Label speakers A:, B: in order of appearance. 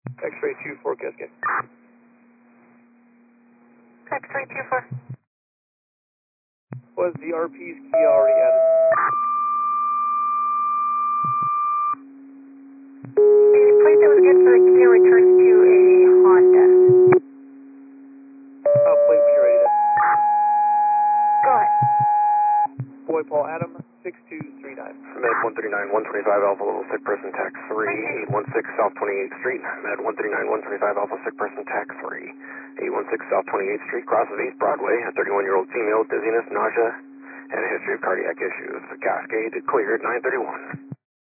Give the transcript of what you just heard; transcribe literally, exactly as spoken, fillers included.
A: X-ray two four, Cascade.
B: X-ray two four.
A: Was the R P's key already added?
B: The plate that was good for the Kia returned to a Honda.
A: Uh, plate when you're ready then.
B: Go ahead.
A: Boy Paul Adam, six two three nine.
C: Med one thirty-nine, one twenty-five Alpha Level Sick Person Tax three, eight one six South twenty-eighth Street. Med one thirty-nine, one twenty-five Alpha Sick Person Tax three, eight one six South twenty-eighth Street, cross of East Broadway. A thirty-one-year-old female, dizziness, nausea, and a history of cardiac issues. Cascade cleared nine thirty-one.